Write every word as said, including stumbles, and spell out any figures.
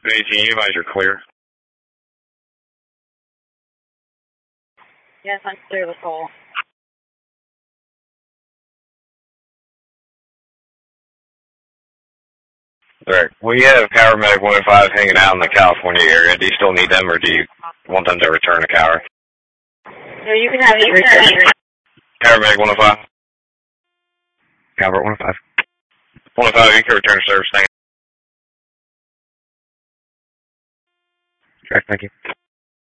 eighteen, you guys are clear. Yes, I'm clear with call. Alright, we have Paramedic one oh five hanging out in the California area. Do you still need them, or do you want them to return to Cower? No, you can have it returned. Paramedic one oh five. Calvert one oh five. one oh five, you can return to service. Thank you. Correct, thank you.